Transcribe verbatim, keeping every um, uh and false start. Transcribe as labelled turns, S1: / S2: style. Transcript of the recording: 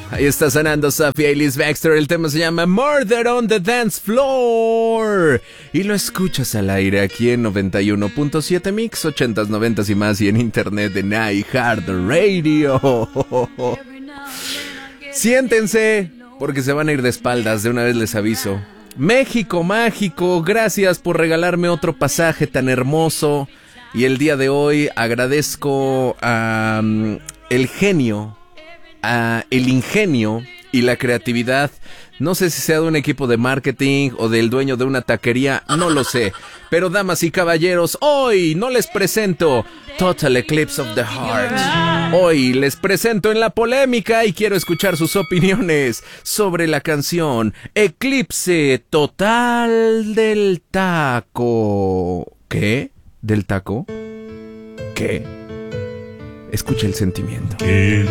S1: Ahí está sonando Sophia Ellis Bextor. El tema se llama Murder on the Dance Floor. Y lo escuchas al aire aquí en noventa y uno punto siete Mix, ochentas, noventas y más. Y en internet en iHeartRadio. Siéntense, porque se van a ir de espaldas. De una vez les aviso. México mágico, gracias por regalarme otro pasaje tan hermoso. Y el día de hoy agradezco a um, el genio, a el ingenio y la creatividad. No sé si sea de un equipo de marketing o del dueño de una taquería, no lo sé. Pero damas y caballeros, hoy no les presento Total Eclipse of the Heart. Hoy les presento en la polémica y quiero escuchar sus opiniones sobre la canción Eclipse Total del Taco. ¿Qué? ¿Del taco? ¿Qué? Escucha el sentimiento.